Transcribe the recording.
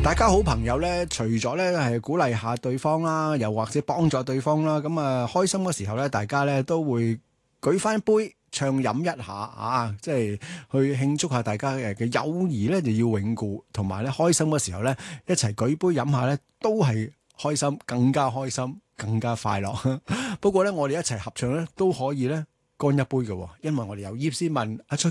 大家好朋友咧，除咗咧係鼓勵下對方啦，又或者幫助對方啦，咁啊開心嘅時候咧，大家咧都會舉翻杯暢飲一下啊，即係去慶祝下大家嘅友誼咧，就要永固，同埋咧開心嘅時候咧，一齊舉杯飲下咧，都係開心，更加開心，更加快樂。不過咧，我哋一齊合唱咧，都可以咧乾一杯嘅，因為我哋有葉詩文、阿卓